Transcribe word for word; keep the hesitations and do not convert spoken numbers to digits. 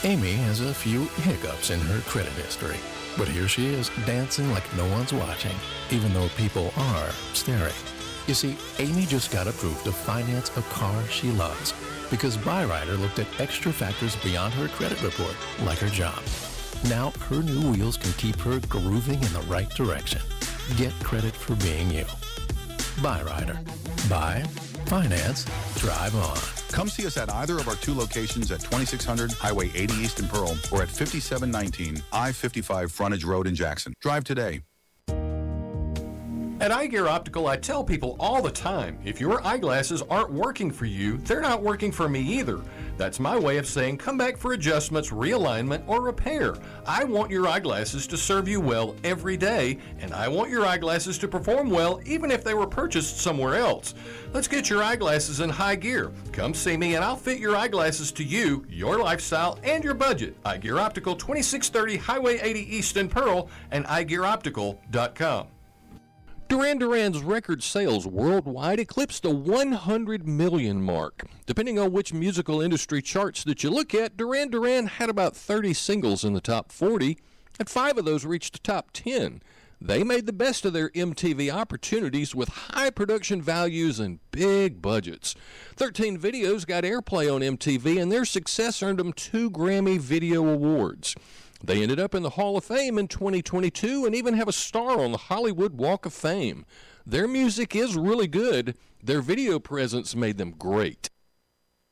Amy has a few hiccups in her credit history, but here she is dancing like no one's watching, even though people are staring. You see, Amy just got approved to finance a car she loves because Byrider looked at extra factors beyond her credit report, like her job. Now her new wheels can keep her grooving in the right direction. Get credit for being you. Byrider. Buy, finance, drive on. Come see us at either of our two locations at twenty-six hundred Highway eighty East in Pearl or at fifty-seven nineteen I fifty-five Frontage Road in Jackson. Drive today. At iGear Optical, I tell people all the time, if your eyeglasses aren't working for you, they're not working for me either. That's my way of saying come back for adjustments, realignment, or repair. I want your eyeglasses to serve you well every day, and I want your eyeglasses to perform well even if they were purchased somewhere else. Let's get your eyeglasses in high gear. Come see me and I'll fit your eyeglasses to you, your lifestyle, and your budget. iGear Optical, twenty-six thirty Highway eighty East in Pearl and i gear optical dot com. Duran Duran's record sales worldwide eclipsed the one hundred million mark. Depending on which musical industry charts that you look at, Duran Duran had about thirty singles in the top forty, and five of those reached the top ten. They made the best of their M T V opportunities with high production values and big budgets. thirteen videos got airplay on M T V, and their success earned them two Grammy Video Awards. They ended up in the Hall of Fame in twenty twenty-two and even have a star on the Hollywood Walk of Fame. Their music is really good. Their video presence made them great.